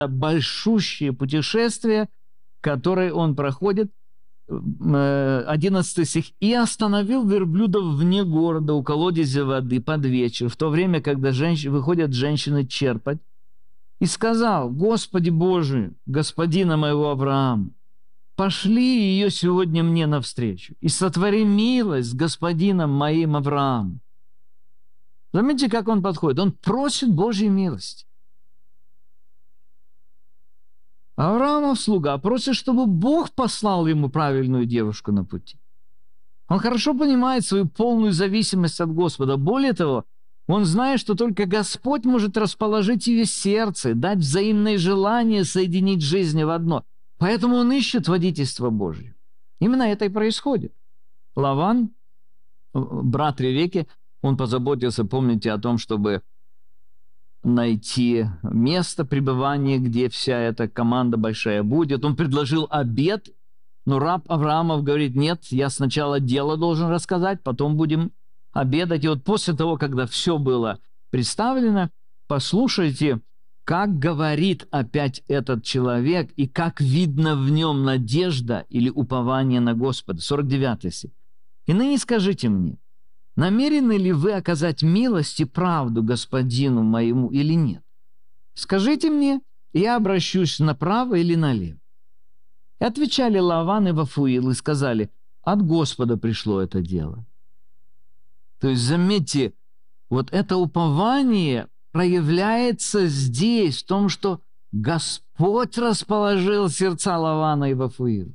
большущее путешествие, которое он проходит. 11 стих. «И остановил верблюдов вне города у колодезя воды под вечер, в то время, когда выходят женщины черпать, и сказал: Господи Божий, господина моего Авраама, пошли ее сегодня мне навстречу, и сотвори милость с господином моим Авраамом». Заметьте, как он подходит. Он просит Божьей милости. Авраамов слуга просит, чтобы Бог послал ему правильную девушку на пути. Он хорошо понимает свою полную зависимость от Господа. Более того, он знает, что только Господь может расположить ее сердце, дать взаимное желание соединить жизни в одно. Поэтому он ищет водительство Божье. Именно это и происходит. Лаван, брат Ревекки, он позаботился, помните, о том, чтобы найти место пребывания, где вся эта команда большая будет. Он предложил обед, но раб Авраамов говорит: нет, я сначала дело должен рассказать, потом будем обедать. И вот после того, когда все было представлено, послушайте, как говорит опять этот человек и как видно в нем надежда или упование на Господа. 49 стих. «И ныне скажите мне, намерены ли вы оказать милость и правду господину моему или нет? Скажите мне, и я обращусь направо или налево». И отвечали Лаван и Вафуил и сказали: от Господа пришло это дело. То есть, заметьте, вот это упование проявляется здесь, в том, что Господь расположил сердца Лавана и Вафуила.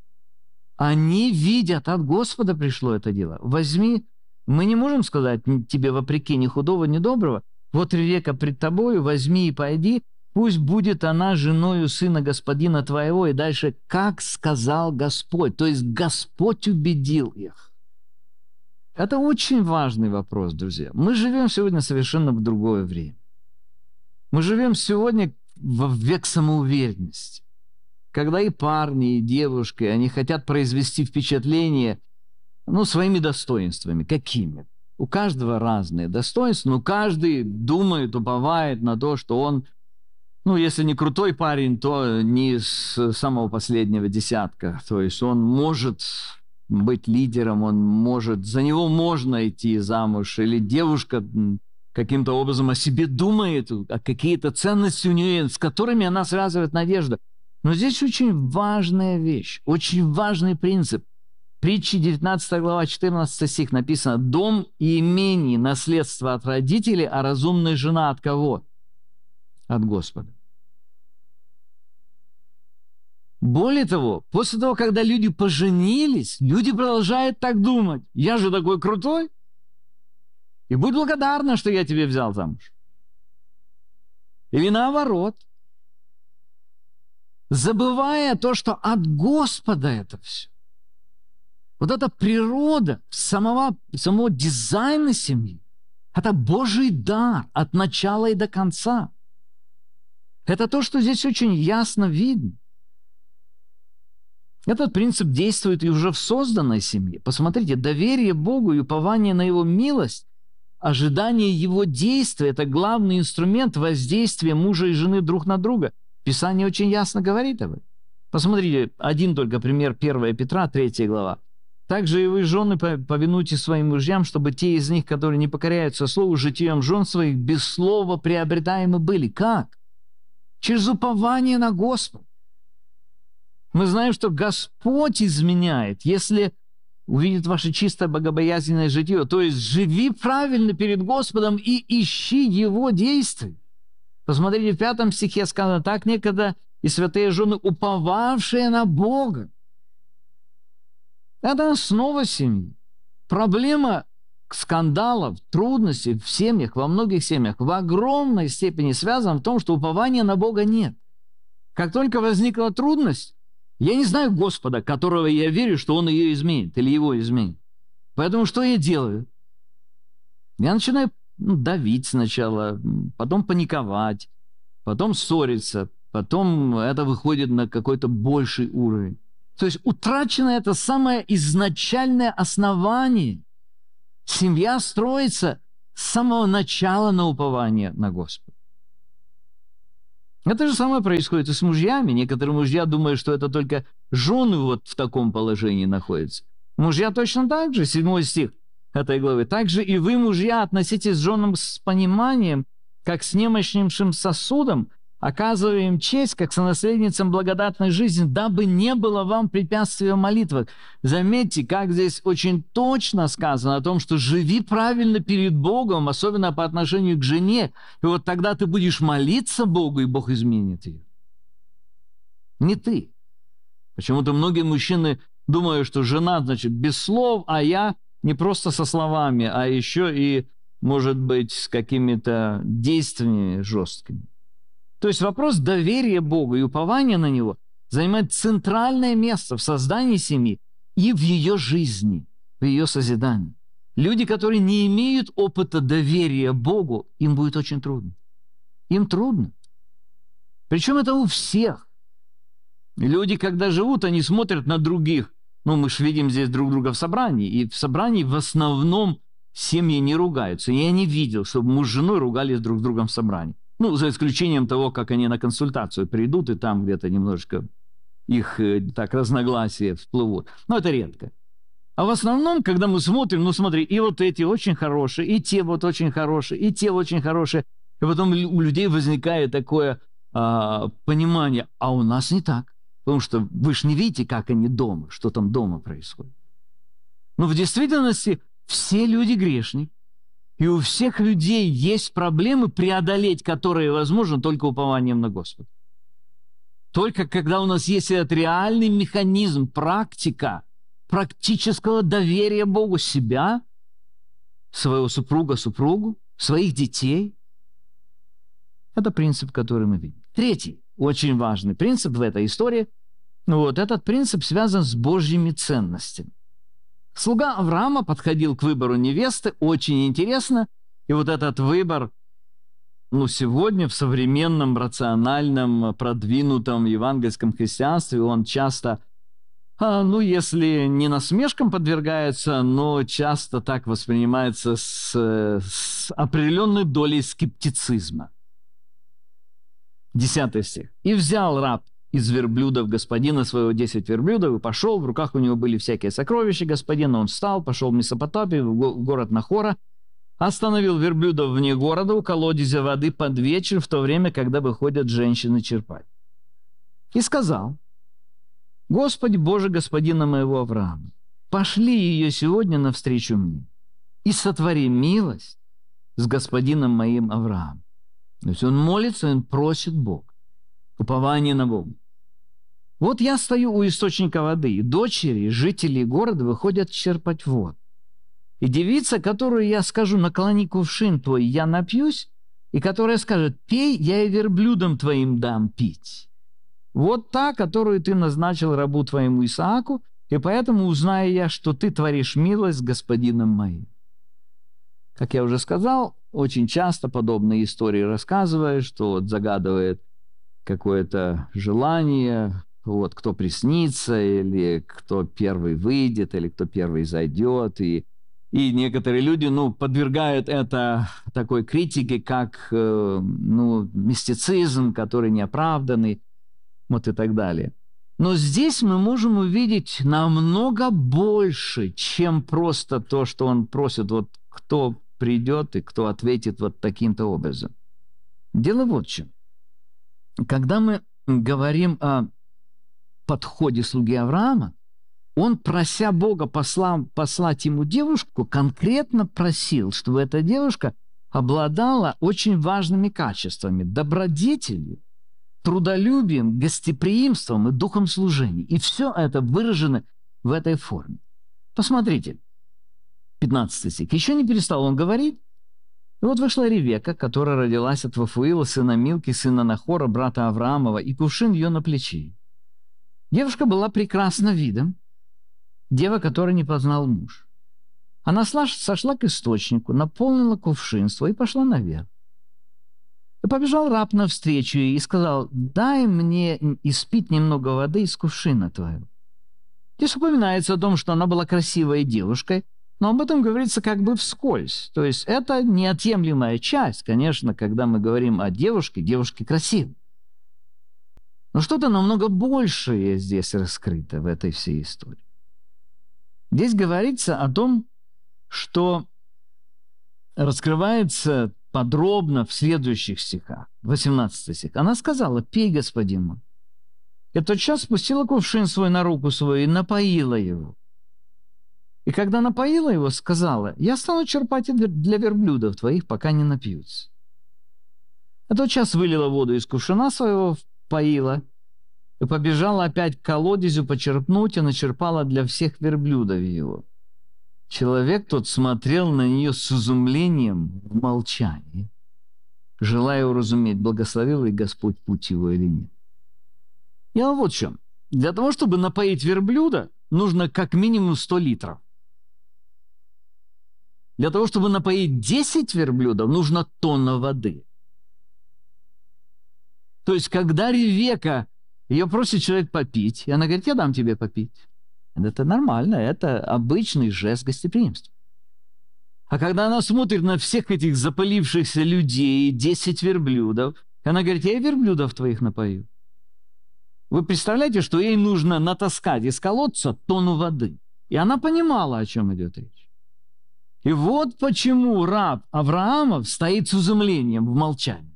Они видят, от Господа пришло это дело. Возьми. Мы не можем сказать тебе вопреки ни худого, ни доброго: вот Ревекка пред тобою, возьми и пойди, пусть будет она женою сына господина твоего. И дальше, как сказал Господь. То есть Господь убедил их. Это очень важный вопрос, друзья. Мы живем сегодня совершенно в другое время. Мы живем сегодня в век самоуверенности, когда и парни, и девушки, они хотят произвести впечатление своими достоинствами. Какими? У каждого разные достоинства, но каждый думает, уповает на то, что он, если не крутой парень, то не с самого последнего десятка. То есть он может быть лидером, за него можно идти замуж, или девушка каким-то образом о себе думает, а какие-то ценности у нее, с которыми она связывает надежду. Но здесь очень важная вещь, очень важный принцип. Притчи 19 глава, 14 стих написано: «Дом и имение, наследство от родителей, а разумная жена от кого? От Господа». Более того, после того, когда люди поженились, люди продолжают так думать: я же такой крутой, и будь благодарна, что я тебе взял замуж. Или наоборот, забывая то, что от Господа это все. Вот эта природа самого дизайна семьи – это Божий дар от начала и до конца. Это то, что здесь очень ясно видно. Этот принцип действует и уже в созданной семье. Посмотрите, доверие Богу и упование на Его милость, ожидание Его действия – это главный инструмент воздействия мужа и жены друг на друга. Писание очень ясно говорит об этом. Посмотрите, один только пример, 1 Петра, 3 глава. «Также и вы, жены, повинуйтесь своим мужьям, чтобы те из них, которые не покоряются слову, житием жен своих, без слова приобретаемы были». Как? Через упование на Господа. Мы знаем, что Господь изменяет, если увидит ваше чистое богобоязненное житие. То есть живи правильно перед Господом и ищи Его действий. Посмотрите, в 5 стихе сказано: «Так некогда и святые жены, уповавшие на Бога». Это основа семьи. Проблема скандалов, трудностей в семьях, во многих семьях, в огромной степени связана в том, что упования на Бога нет. Как только возникла трудность, я не знаю Господа, которого я верю, что Он ее изменит или его изменит. Поэтому что я делаю? Я начинаю давить сначала, потом паниковать, потом ссориться, потом это выходит на какой-то больший уровень. То есть утрачено это самое изначальное основание. Семья строится с самого начала на упование на Господа. Это же самое происходит и с мужьями. Некоторые мужья думают, что это только жены вот в таком положении находятся. Мужья точно так же, 7 стих этой главы. «Также и вы, мужья, относитесь к женам с пониманием, как с немощнейшим сосудом, оказывая им честь, как сонаследницам благодатной жизни, дабы не было вам препятствия в молитвах». Заметьте, как здесь очень точно сказано о том, что живи правильно перед Богом, особенно по отношению к жене, и вот тогда ты будешь молиться Богу, и Бог изменит ее. Не ты. Почему-то многие мужчины думают, что жена, значит, без слов, а я не просто со словами, а еще и, может быть, с какими-то действиями жесткими. То есть вопрос доверия Богу и упования на Него занимает центральное место в создании семьи и в ее жизни, в ее созидании. Люди, которые не имеют опыта доверия Богу, им будет очень трудно. Им трудно. Причем это у всех. Люди, когда живут, они смотрят на других. Ну, мы же видим здесь друг друга в собрании. И в собрании в основном семьи не ругаются. Я не видел, чтобы муж с женой ругались друг с другом в собрании. Ну, за исключением того, как они на консультацию придут, и там где-то немножечко их так разногласия всплывут. Но это редко. А в основном, когда мы смотрим, ну смотри, и вот эти очень хорошие, и те вот очень хорошие, и те очень хорошие. И потом у людей возникает такое понимание, а у нас не так. Потому что вы же не видите, как они дома, что там дома происходит. Но в действительности все люди грешники. И у всех людей есть проблемы, преодолеть которые возможно только упованием на Господа. Только когда у нас есть этот реальный механизм, практика практического доверия Богу себя, своего супруга, супругу, своих детей. Это принцип, который мы видим. Третий, очень важный принцип в этой истории, вот этот принцип связан с Божьими ценностями. Слуга Авраама подходил к выбору невесты, очень интересно, и вот этот выбор, сегодня в современном, рациональном, продвинутом евангельском христианстве, он часто, если не насмешкам подвергается, но часто так воспринимается с определенной долей скептицизма. 10 стих. «И взял раб из верблюдов господина своего 10 верблюдов и пошел, в руках у него были всякие сокровища господина, он встал, пошел в Месопотамию, в город Нахора, остановил верблюдов вне города у колодезя воды под вечер, в то время, когда выходят женщины черпать. И сказал: Господи Боже господина моего Авраама, пошли ее сегодня навстречу мне и сотвори милость с господином моим Авраамом». То есть он молится, он просит Бога. Упование на Бога. «Вот я стою у источника воды, и дочери, жители города выходят черпать воду. И девица, которую я скажу, наклони кувшин твой, я напьюсь, и которая скажет, пей, я и верблюдам твоим дам пить. Вот та, которую ты назначил рабу твоему Исааку, и поэтому узнаю я, что ты творишь милость с господином моим». Как я уже сказал, очень часто подобные истории рассказывают, что вот загадывает какое-то желание, вот кто приснится, или кто первый выйдет, или кто первый зайдет. И некоторые люди, подвергают это такой критике, как мистицизм, который неоправданный, вот и так далее. Но здесь мы можем увидеть намного больше, чем просто то, что он просит, вот кто придет и кто ответит вот таким-то образом. Дело вот в чем. Когда мы говорим о подходе слуги Авраама, он, прося Бога послать ему девушку, конкретно просил, чтобы эта девушка обладала очень важными качествами: добродетелью, трудолюбием, гостеприимством и духом служения. И все это выражено в этой форме. Посмотрите, 15 стих. «Еще не перестал он говорить. И вот вышла Ревека, которая родилась от Вафуила, сына Милки, сына Нахора, брата Авраамова, и кувшин ее на плече. Девушка была прекрасна видом, дева, которой не познал муж. Она сошла к источнику, наполнила кувшин свой и пошла наверх. И побежал раб навстречу ей и сказал: дай мне испить немного воды из кувшина твоего». Здесь упоминается о том, что она была красивой девушкой, но об этом говорится как бы вскользь. То есть это неотъемлемая часть, конечно, когда мы говорим о девушке красивой. Но что-то намного большее здесь раскрыто в этой всей истории. Здесь говорится о том, что раскрывается подробно в следующих стихах. 18 стих. Она сказала: «Пей, господин мой». И тотчас спустила кувшин свой на руку свою и напоила его. И когда напоила его, сказала: «Я стану черпать для верблюдов твоих, пока не напьются». А тотчас вылила воду из кувшина своего, поила, и побежала опять к колодезю почерпнуть, и начерпала для всех верблюдов его. Человек тот смотрел на нее с изумлением в молчании, желая уразуметь, благословил ли Господь путь его или нет. Дело вот в чем. Для того, чтобы напоить верблюда, нужно как минимум 100 литров. Для того, чтобы напоить 10 верблюдов, нужно тонна воды. То есть, когда Ревека, ее просит человек попить, и она говорит: «Я дам тебе попить». Это нормально, это обычный жест гостеприимства. А когда она смотрит на всех этих запалившихся людей, 10 верблюдов, она говорит: «Я и верблюдов твоих напою». Вы представляете, что ей нужно натаскать из колодца тонну воды. И она понимала, о чем идет речь. И вот почему раб Авраамов стоит с изумлением в молчании.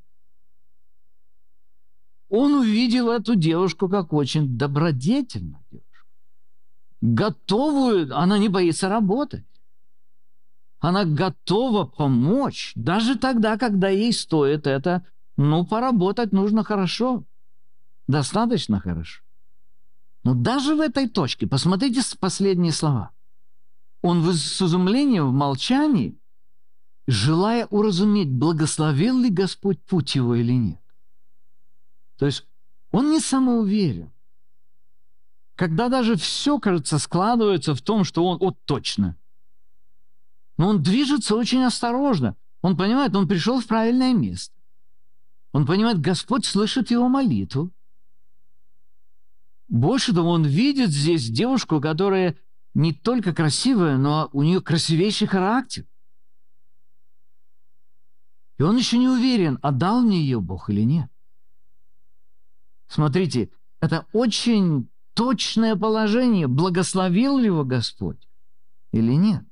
Он увидел эту девушку как очень добродетельную девушку. Готовую, она не боится работать. Она готова помочь, даже тогда, когда ей стоит это, поработать нужно хорошо. Достаточно хорошо. Но даже в этой точке, посмотрите последние слова. Он с изумлением в молчании, желая уразуметь, благословил ли Господь путь его или нет. То есть он не самоуверен. Когда даже все, кажется, складывается в том, что он точно. Но он движется очень осторожно. Он понимает, он пришел в правильное место. Он понимает, Господь слышит его молитву. Больше того, он видит здесь девушку, которая не только красивая, но у нее красивейший характер. И он еще не уверен, отдал мне ее Бог или нет. Смотрите, это очень точное положение, благословил ли его Господь или нет.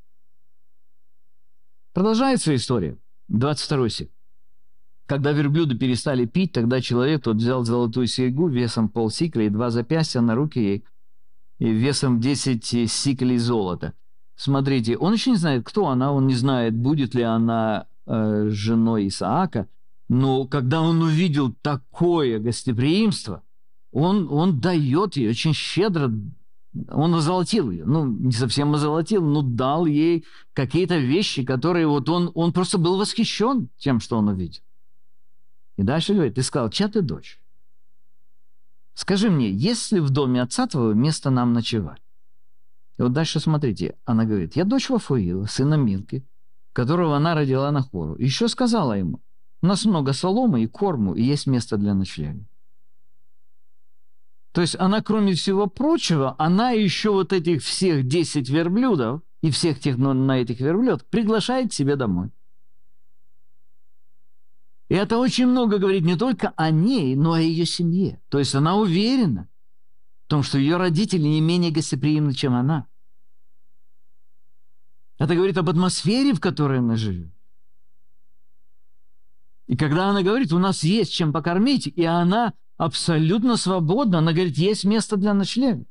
Продолжается история. 22 стих. Когда верблюды перестали пить, тогда человек тот взял золотую серьгу весом полсикля и 2 запястья на руки ей, и весом 10 сиклей золота. Смотрите, он еще не знает, кто она, он не знает, будет ли она женой Исаака, но когда он увидел такое гостеприимство, он дает ей очень щедро, он озолотил ее, не совсем озолотил, но дал ей какие-то вещи, которые он просто был восхищен тем, что он увидел. И дальше говорит: «Ты сказал, чья ты дочь? Скажи мне, есть ли в доме отца твоего место нам ночевать?» И вот дальше смотрите, она говорит: «Я дочь Вафуила, сына Милки, которого она родила Нахору. И еще сказала ему: у нас много соломы и корму, и есть место для ночлега». То есть она, кроме всего прочего, она еще вот этих всех 10 верблюдов и всех тех на этих верблюдах приглашает к себе домой. И это очень много говорит не только о ней, но и о ее семье. То есть она уверена в том, что ее родители не менее гостеприимны, чем она. Это говорит об атмосфере, в которой она живет. И когда она говорит: у нас есть чем покормить, и она абсолютно свободна, она говорит: есть место для ночлега.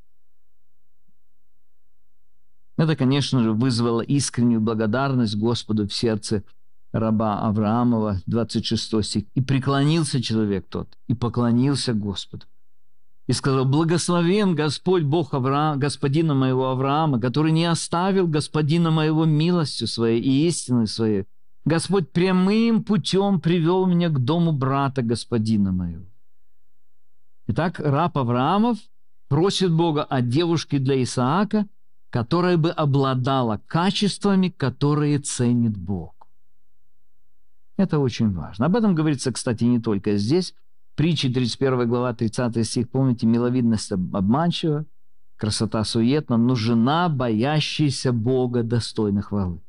Это, конечно же, вызвало искреннюю благодарность Господу в сердце раба Авраамова, 26 стих. «И преклонился человек тот, и поклонился Господу. И сказал: благословен Господь Бог господина моего Авраама, который не оставил господина моего милостью своей и истиной своей. Господь прямым путем привел меня к дому брата господина моего». Итак, раб Авраамов просит Бога о девушке для Исаака, которая бы обладала качествами, которые ценит Бог. Это очень важно. Об этом говорится, кстати, не только здесь. Притчи 31 глава, 30 стих. Помните, миловидность обманчива, красота суетна, но жена, боящаяся Бога, достойна хвалы.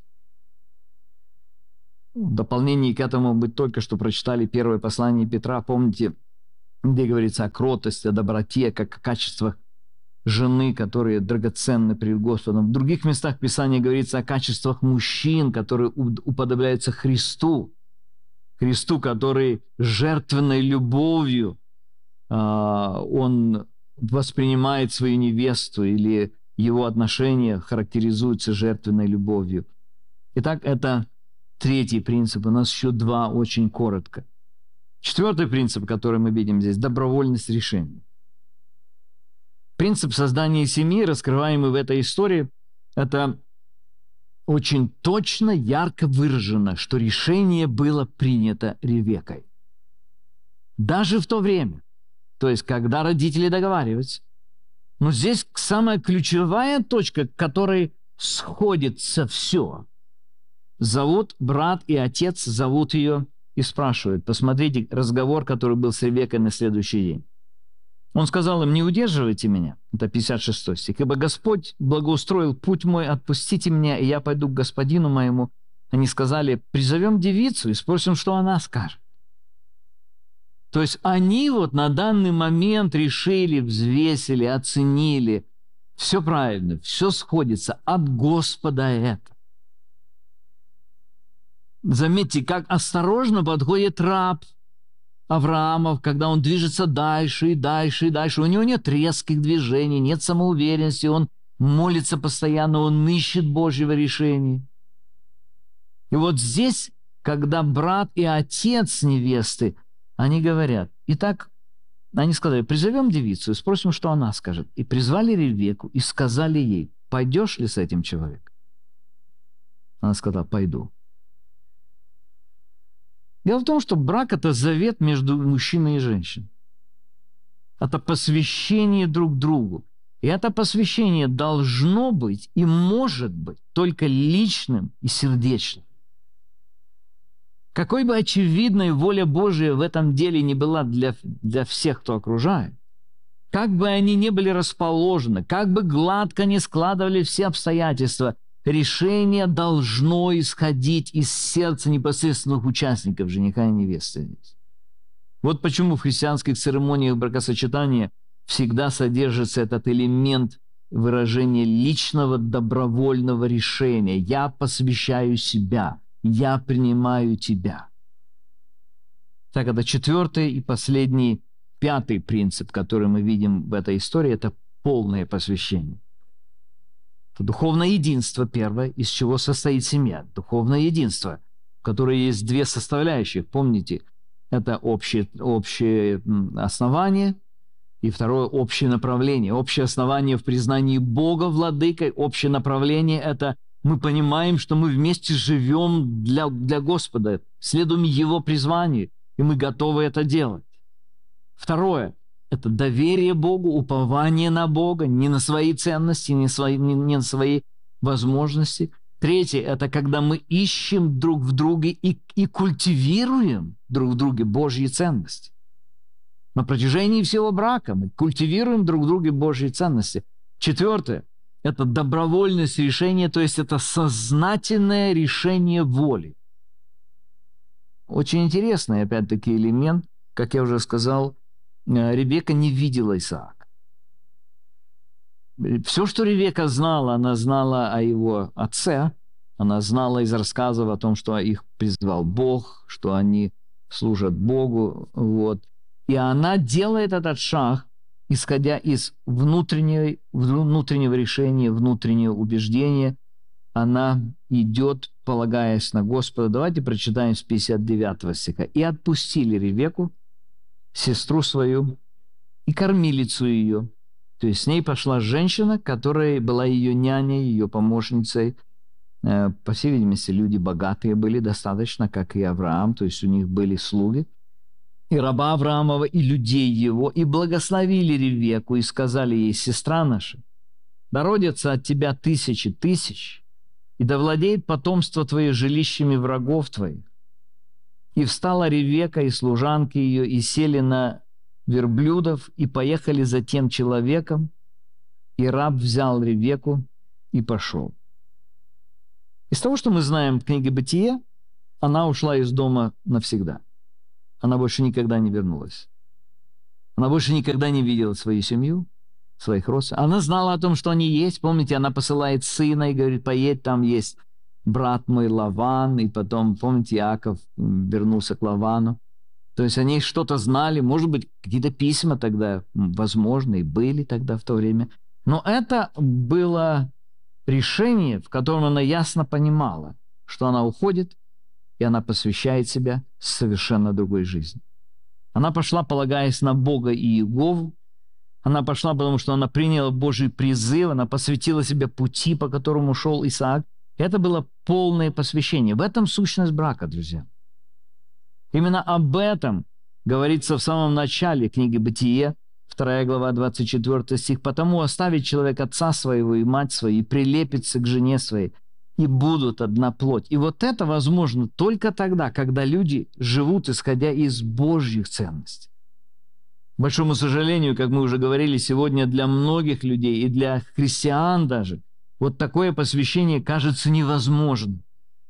В дополнение к этому мы только что прочитали первое послание Петра. Помните, где говорится о кротости, о доброте, как о качествах жены, которые драгоценны перед Господом. В других местах Писания говорится о качествах мужчин, которые уподобляются Христу. Христу, который жертвенной любовью он воспринимает свою невесту, или его отношения характеризуются жертвенной любовью. Итак, это третий принцип. У нас еще два очень коротко. Четвертый принцип, который мы видим здесь – добровольность решения. Принцип создания семьи, раскрываемый в этой истории, это очень точно, ярко выражено, что решение было принято Ревеккой. Даже в то время, то есть когда родители договариваются. Но здесь самая ключевая точка, к которой сходится все. Зовут брат и отец, зовут ее и спрашивают. Посмотрите разговор, который был с Ревеккой на следующий день. Он сказал им: «Не удерживайте меня». Это 56 стих. «Ибо Господь благоустроил путь мой, отпустите меня, и я пойду к господину моему». Они сказали: «Призовем девицу и спросим, что она скажет». То есть они вот на данный момент решили, взвесили, оценили. Все правильно, все сходится. От Господа это. Заметьте, как осторожно подходит раб Авраамов, когда он движется дальше и дальше и дальше. У него нет резких движений, нет самоуверенности, он молится постоянно, он ищет Божьего решения. И вот здесь, когда брат и отец невесты, они говорят, итак, они сказали: «Призовем девицу и спросим, что она скажет». И призвали Ревекку и сказали ей: «Пойдешь ли с этим человеком?» Она сказала: «Пойду». Дело в том, что брак – это завет между мужчиной и женщиной. Это посвящение друг другу. И это посвящение должно быть и может быть только личным и сердечным. Какой бы очевидной воля Божия в этом деле не была для всех, кто окружает, как бы они ни были расположены, как бы гладко ни складывали все обстоятельства, решение должно исходить из сердца непосредственных участников, жениха и невесты здесь. Вот почему в христианских церемониях бракосочетания всегда содержится этот элемент выражения личного добровольного решения. «Я посвящаю себя, я принимаю тебя». Так, это четвертый и последний, пятый принцип, который мы видим в этой истории, это полное посвящение. Это духовное единство первое, из чего состоит семья. Духовное единство, в котором есть две составляющих. Помните, это общее основание и второе – общее направление. Общее основание в признании Бога владыкой, общее направление – это мы понимаем, что мы вместе живем для Господа, следуем Его призванию, и мы готовы это делать. Второе – это доверие Богу, упование на Бога, не на свои ценности, не на свои возможности. Третье – это когда мы ищем друг в друге и культивируем друг в друге Божьи ценности. На протяжении всего брака мы культивируем друг в друге Божьи ценности. Четвертое – это добровольность решения, то есть это сознательное решение воли. Очень интересный, опять-таки, элемент, как я уже сказал, Ревекка не видела Исаака. Все, что Ревекка знала, она знала о его отце, она знала из рассказов о том, что их призвал Бог, что они служат Богу. Вот. И она делает этот шаг, исходя из внутреннего решения, внутреннего убеждения. Она идет, полагаясь на Господа. Давайте прочитаем с 59 стиха. «И отпустили Ревекку, сестру свою, и кормилицу ее». То есть с ней пошла женщина, которая была ее няней, ее помощницей. По всей видимости, люди богатые были достаточно, как и Авраам, то есть у них были слуги. «И раба Авраамова, и людей его, и благословили Ревекку, и сказали ей: сестра наша, да родятся от тебя тысячи тысяч, и да владеет потомство твое жилищами врагов твоих. И встала Ревекка и служанки ее, и сели на верблюдов, и поехали за тем человеком, и раб взял Ревекку и пошел». Из того, что мы знаем в книге «Бытие», она ушла из дома навсегда. Она больше никогда не вернулась. Она больше никогда не видела свою семью, своих родственников. Она знала о том, что они есть. Помните, она посылает сына и говорит: поедь, там есть брат мой Лаван. И потом, помните, Иаков вернулся к Лавану. То есть они что-то знали, может быть, какие-то письма тогда, возможно, и были тогда в то время. Но это было решение, в котором она ясно понимала, что она уходит, и она посвящает себя совершенно другой жизни. Она пошла, полагаясь на Бога и Иегову. Она пошла, потому что она приняла Божий призыв, она посвятила себя пути, по которому шел Исаак. Это было полное посвящение. В этом сущность брака, друзья. Именно об этом говорится в самом начале книги «Бытие», 2 глава, 24 стих. «Потому оставит человек отца своего и мать свою, и прилепится к жене своей, и будут одна плоть». И вот это возможно только тогда, когда люди живут, исходя из Божьих ценностей. К большому сожалению, как мы уже говорили, сегодня для многих людей и для христиан даже вот такое посвящение кажется невозможным.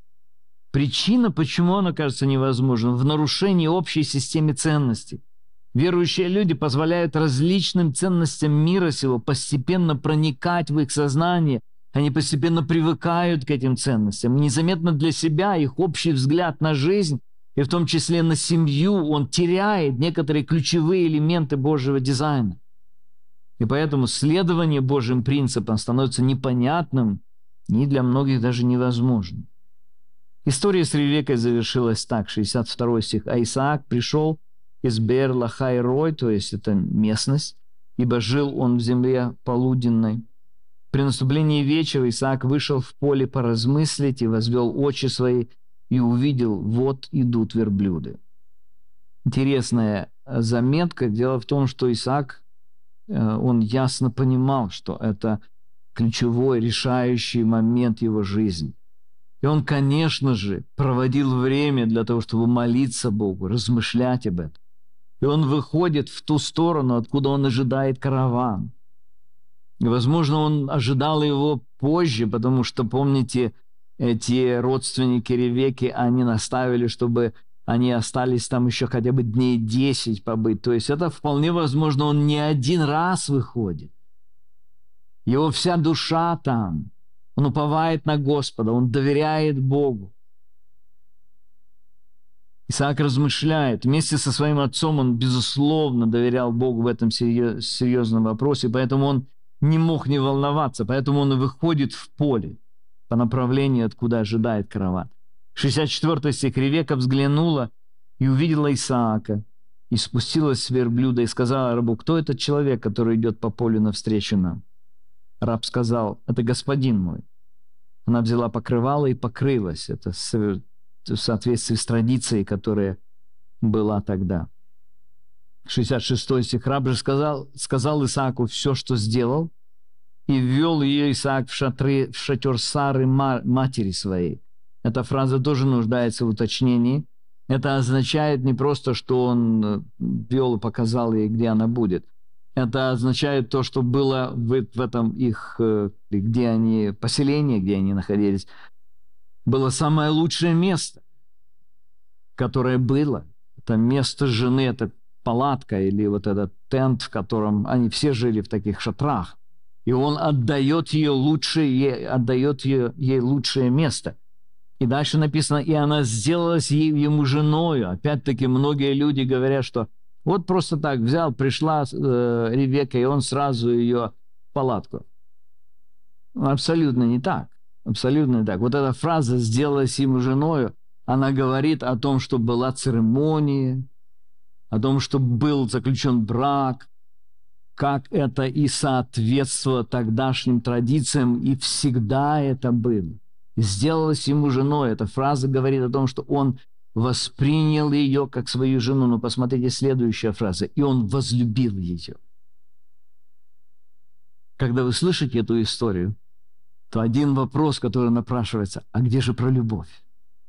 Причина, почему оно кажется невозможным, в нарушении общей системы ценностей. Верующие люди позволяют различным ценностям мира сего постепенно проникать в их сознание. Они постепенно привыкают к этим ценностям. Незаметно для себя их общий взгляд на жизнь, и в том числе на семью, он теряет некоторые ключевые элементы Божьего дизайна. И поэтому следование Божьим принципам становится непонятным и для многих даже невозможным. История с Ревеккой завершилась так, 62 стих. «А Исаак пришел из Беэр-Лахай-Рой», то есть это местность, «ибо жил он в земле полуденной. При наступлении вечера Исаак вышел в поле поразмыслить и возвел очи свои, и увидел, вот идут верблюды». Интересная заметка. Дело в том, что Исаак, он ясно понимал, что это ключевой, решающий момент его жизни. И он, конечно же, проводил время для того, чтобы молиться Богу, размышлять об этом. И он выходит в ту сторону, откуда он ожидает караван. И, возможно, он ожидал его позже, потому что, помните, эти родственники Ревекки, они наставили, чтобы они остались там еще хотя бы дней 10 побыть. То есть это вполне возможно, он не один раз выходит. Его вся душа там. Он уповает на Господа, он доверяет Богу. Исаак размышляет. Вместе со своим отцом он, безусловно, доверял Богу в этом серьезном вопросе, поэтому он не мог не волноваться, поэтому он и выходит в поле по направлению, откуда ожидает караван. 64 стих. «Ревекка взглянула и увидела Исаака, и спустилась с верблюда, и сказала рабу: кто этот человек, который идет по полю навстречу нам? Раб сказал: это господин мой. Она взяла покрывало и покрылась. Это в соответствии с традицией, которая была тогда. 66 стих. Раб же сказал Исааку все, что сделал, и ввел ее Исаак в шатер Сары, матери своей. Эта фраза тоже нуждается в уточнении. Это означает не просто, что он ввел и показал ей, где она будет. Это означает то, что было в этом их, где они, поселении, где они находились, было самое лучшее место, которое было. Это место жены, это палатка или вот этот тент, в котором они все жили в таких шатрах. И он отдает ей лучшее место. И дальше написано: и она сделалась ему женою. Опять-таки многие люди говорят, что вот просто так взял, пришла Ревекка, и он сразу ее в палатку. Абсолютно не так. Абсолютно не так. Вот эта фраза «сделалась ему женою», она говорит о том, что была церемония, о том, что был заключен брак, как это и соответствовало тогдашним традициям, и всегда это было. «Сделалась ему женой». Эта фраза говорит о том, что он воспринял ее как свою жену. Но посмотрите, следующая фраза: «и он возлюбил ее». Когда вы слышите эту историю, то один вопрос, который напрашивается: а где же про любовь?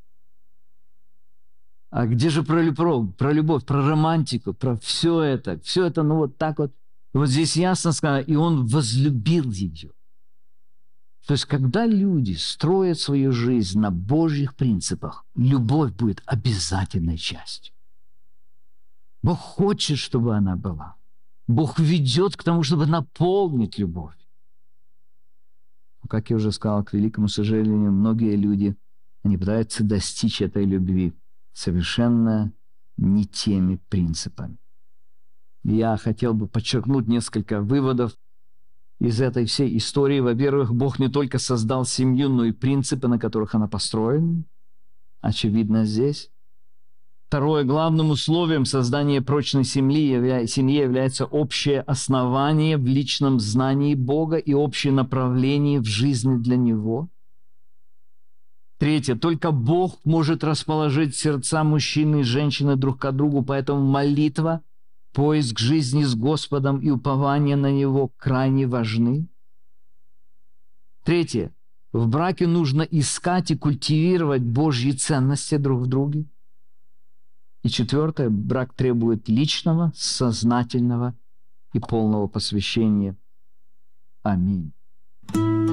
А где же про любовь, про романтику, про все это, ну вот так вот. Вот здесь ясно сказано: и он возлюбил ее. То есть, когда люди строят свою жизнь на Божьих принципах, любовь будет обязательной частью. Бог хочет, чтобы она была. Бог ведет к тому, чтобы наполнить любовь. Но, как я уже сказал, к великому сожалению, многие люди, они пытаются достичь этой любви совершенно не теми принципами. Я хотел бы подчеркнуть несколько выводов из этой всей истории. Во-первых, Бог не только создал семью, но и принципы, на которых она построена. Очевидно здесь. Второе, главным условием создания прочной семьи является общее основание в личном знании Бога и общее направление в жизни для Него. Третье, только Бог может расположить сердца мужчины и женщины друг к другу, поэтому молитва, поиск жизни с Господом и упование на Него крайне важны. Третье, в браке нужно искать и культивировать Божьи ценности друг в друге. И четвертое, брак требует личного, сознательного и полного посвящения. Аминь.